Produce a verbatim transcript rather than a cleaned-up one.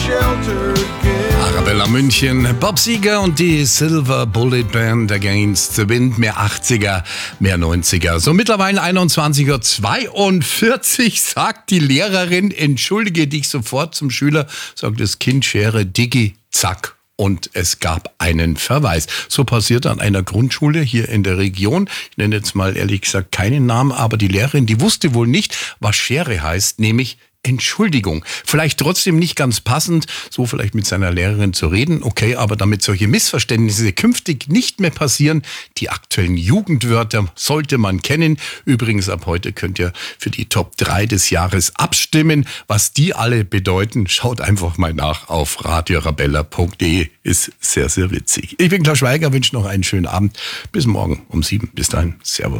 Arabella München, Bob Seger und die Silver Bullet Band Against the Wind. Mehr achtziger, mehr neunziger. So mittlerweile einundzwanzig Uhr zweiundvierzig sagt die Lehrerin, entschuldige dich sofort zum Schüler, sagt das Kind, Schere, Diggi, zack. Und es gab einen Verweis. So passiert an einer Grundschule hier in der Region. Ich nenne jetzt mal ehrlich gesagt keinen Namen, aber die Lehrerin, die wusste wohl nicht, was Schere heißt, nämlich Entschuldigung. Vielleicht trotzdem nicht ganz passend, so vielleicht mit seiner Lehrerin zu reden. Okay, aber damit solche Missverständnisse künftig nicht mehr passieren, die aktuellen Jugendwörter sollte man kennen. Übrigens, ab heute könnt ihr für die Top drei des Jahres abstimmen. Was die alle bedeuten, schaut einfach mal nach auf radiorabella punkt de. Ist sehr, sehr witzig. Ich bin Klaus Schweiger, wünsche noch einen schönen Abend. Bis morgen um sieben. Bis dahin. Servus.